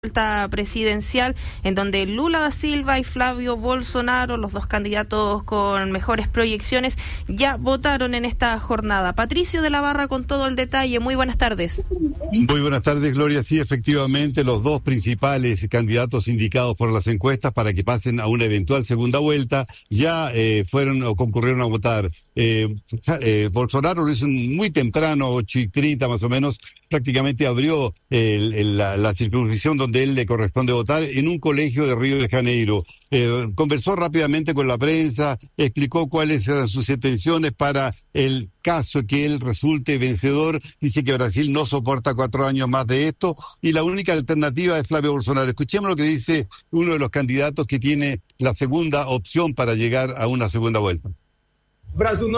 Vuelta presidencial, en donde Lula da Silva y Flavio Bolsonaro, los dos candidatos con mejores proyecciones, ya votaron en esta jornada. Patricio de la Barra con todo el detalle. Muy buenas tardes. Muy buenas tardes, Gloria. Sí, efectivamente, los dos principales candidatos indicados por las encuestas para que pasen a una eventual segunda vuelta ya fueron o concurrieron a votar. Bolsonaro lo hizo muy temprano, 8:30 más o menos, prácticamente abrió la circunscripción donde él le corresponde votar en un colegio de Río de Janeiro. Conversó rápidamente con la prensa, explicó cuáles eran sus intenciones para el caso que él resulte vencedor. Dice que Brasil no soporta 4 años más de esto y la única alternativa es Flavio Bolsonaro. Escuchemos lo que dice uno de los candidatos que tiene la segunda opción para llegar a una segunda vuelta. Brasil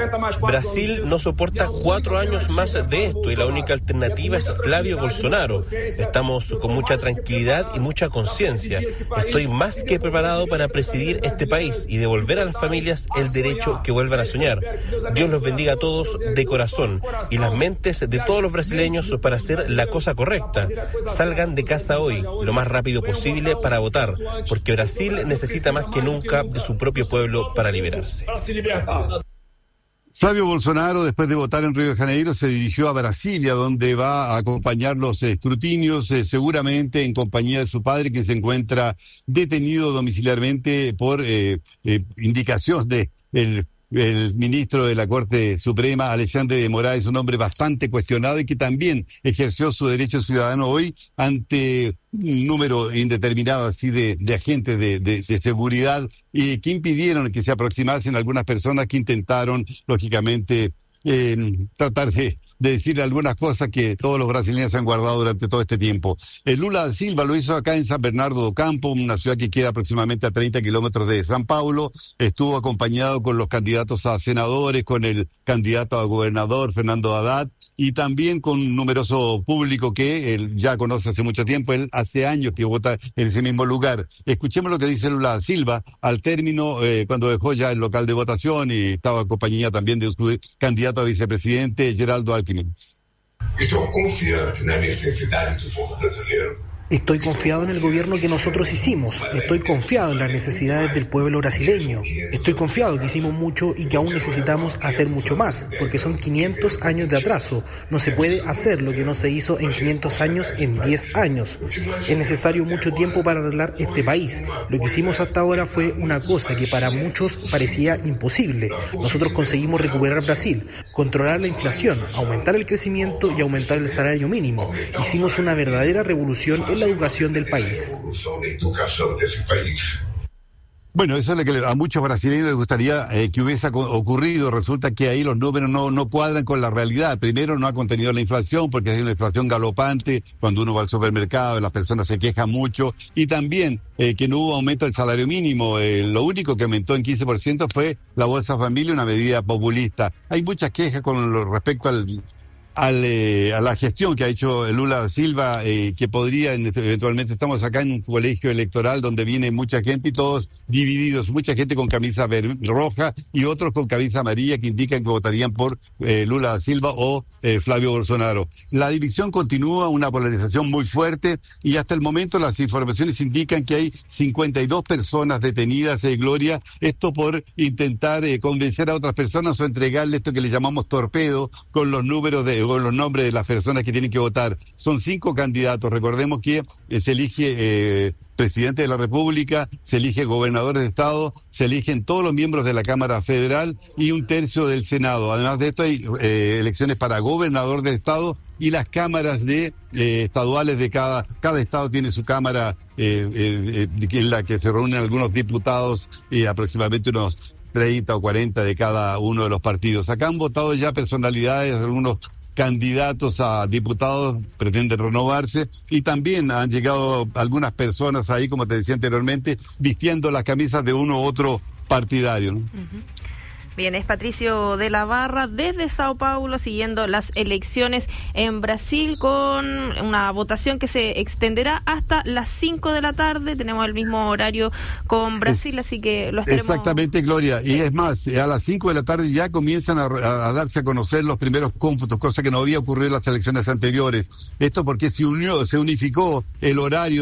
no soporta 4 años más de esto y la única alternativa es Flavio Bolsonaro. Estamos con mucha tranquilidad y mucha conciencia. Estoy más que preparado para presidir este país y devolver a las familias el derecho que vuelvan a soñar. Dios los bendiga a todos de corazón y las mentes de todos los brasileños para hacer la cosa correcta. Salgan de casa hoy, lo más rápido posible para votar, porque Brasil necesita más que nunca de su propio pueblo para liberarse. Flavio Bolsonaro, después de votar en Río de Janeiro, se dirigió a Brasilia, donde va a acompañar los escrutinios, seguramente en compañía de su padre, que se encuentra detenido domiciliarmente por indicación de el ministro de la Corte Suprema, Alexandre de Moraes, un hombre bastante cuestionado y que también ejerció su derecho ciudadano hoy ante un número indeterminado así de agentes de seguridad y que impidieron que se aproximasen algunas personas que intentaron, lógicamente, tratar de decirle algunas cosas que todos los brasileños han guardado durante todo este tiempo. Lula da Silva lo hizo acá en San Bernardo do Campo, una ciudad que queda aproximadamente a 30 kilómetros de San Paulo. Estuvo acompañado con los candidatos a senadores, con el candidato a gobernador, Fernando Haddad, y también con un numeroso público que él ya conoce hace mucho tiempo. Él hace años que vota en ese mismo lugar. Escuchemos lo que dice Lula da Silva al término, cuando dejó ya el local de votación y estaba en compañía también de su candidato a vicepresidente, Geraldo Alckmin. Estou confiante na necessidade do povo brasileiro. Estoy confiado en el gobierno que nosotros hicimos. Estoy confiado en las necesidades del pueblo brasileño. Estoy confiado que hicimos mucho y que aún necesitamos hacer mucho más, porque son 500 años de atraso. No se puede hacer lo que no se hizo en 500 años en 10 años. Es necesario mucho tiempo para arreglar este país. Lo que hicimos hasta ahora fue una cosa que para muchos parecía imposible. Nosotros conseguimos recuperar Brasil, controlar la inflación, aumentar el crecimiento y aumentar el salario mínimo. Hicimos una verdadera revolución en la educación del país. Bueno, eso es lo que a muchos brasileños les gustaría que hubiese ocurrido. Resulta que ahí los números no cuadran con la realidad. Primero, no ha contenido la inflación, porque hay una inflación galopante. Cuando uno va al supermercado, las personas se quejan mucho. Y también que no hubo aumento del salario mínimo. Lo único que aumentó en 15% fue la Bolsa Familia, una medida populista. Hay muchas quejas con respecto a la gestión que ha hecho Lula da Silva, que podría, eventualmente estamos acá en un colegio electoral donde viene mucha gente y todos divididos, mucha gente con camisa roja y otros con camisa amarilla que indican que votarían por Lula da Silva o Flavio Bolsonaro. La división continúa, una polarización muy fuerte y hasta el momento las informaciones indican que hay 52 personas detenidas, Gloria, esto por intentar convencer a otras personas o entregarle esto que le llamamos torpedo con los números con los nombres de las personas que tienen que votar. Son 5 candidatos. Recordemos que se elige presidente de la República, se elige gobernadores de estado, se eligen todos los miembros de la Cámara Federal y 1/3 del Senado. Además de esto hay elecciones para gobernador de estado y las cámaras estaduales de cada estado tiene su cámara en la que se reúnen algunos diputados y aproximadamente unos 30 o 40 de cada uno de los partidos. Acá han votado ya personalidades, algunos candidatos a diputados pretenden renovarse y también han llegado algunas personas ahí, como te decía anteriormente, vistiendo las camisas de uno u otro partidario, ¿no? Bien, es Patricio de la Barra desde Sao Paulo siguiendo las elecciones en Brasil con una votación que se extenderá hasta las 5 de la tarde. Tenemos el mismo horario con Brasil, así que lo estaremos... Exactamente, Gloria. Sí. Y es más, a las 5 de la tarde ya comienzan a darse a conocer los primeros cómputos, cosa que no había ocurrido en las elecciones anteriores. Esto porque se unificó el horario